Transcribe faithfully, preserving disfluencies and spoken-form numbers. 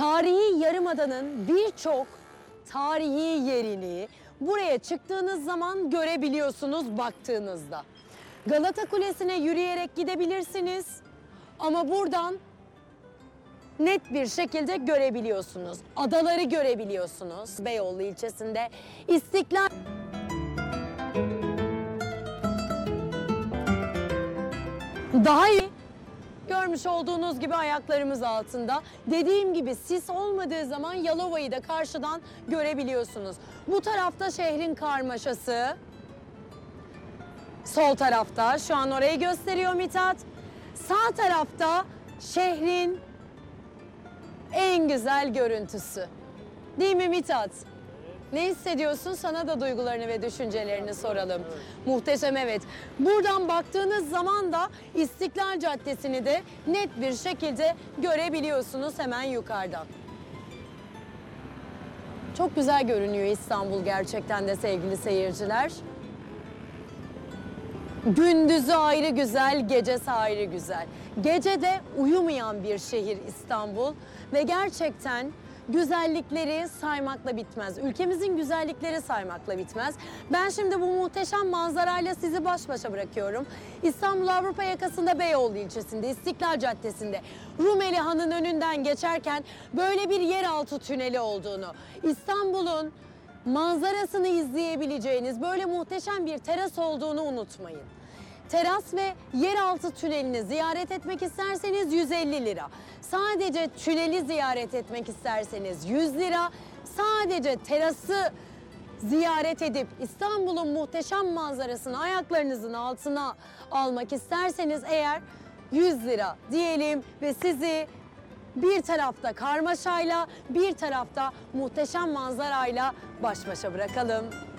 Tarihi Yarımada'nın birçok tarihi yerini buraya çıktığınız zaman görebiliyorsunuz baktığınızda. Galata Kulesi'ne yürüyerek gidebilirsiniz ama buradan net bir şekilde görebiliyorsunuz. Adaları görebiliyorsunuz. Beyoğlu ilçesinde İstiklal... Daha iyi görmüş olduğunuz gibi ayaklarımız altında. Dediğim gibi sis olmadığı zaman Yalova'yı da karşıdan görebiliyorsunuz. Bu tarafta şehrin karmaşası. Sol tarafta, şu an orayı gösteriyor Mithat. Sağ tarafta şehrin en güzel görüntüsü. Değil mi Mithat? Ne hissediyorsun? Sana da duygularını ve düşüncelerini soralım. Evet. Muhteşem, evet. Buradan baktığınız zaman da İstiklal Caddesi'ni de net bir şekilde görebiliyorsunuz hemen yukarıdan. Çok güzel görünüyor İstanbul gerçekten de sevgili seyirciler. Gündüzü ayrı güzel, gecesi ayrı güzel. Gecede uyumayan bir şehir İstanbul ve gerçekten güzellikleri saymakla bitmez. Ülkemizin güzellikleri saymakla bitmez. Ben şimdi bu muhteşem manzarayla sizi baş başa bırakıyorum. İstanbul Avrupa yakasında Beyoğlu ilçesinde, İstiklal Caddesi'nde Rumeli Han'ın önünden geçerken böyle bir yeraltı tüneli olduğunu, İstanbul'un manzarasını izleyebileceğiniz böyle muhteşem bir teras olduğunu unutmayın. Teras ve yeraltı tünelini ziyaret etmek isterseniz yüz elli lira. Sadece tüneli ziyaret etmek isterseniz yüz lira. Sadece terası ziyaret edip İstanbul'un muhteşem manzarasını ayaklarınızın altına almak isterseniz eğer yüz lira diyelim ve sizi bir tarafta karmaşayla, bir tarafta muhteşem manzarayla baş başa bırakalım.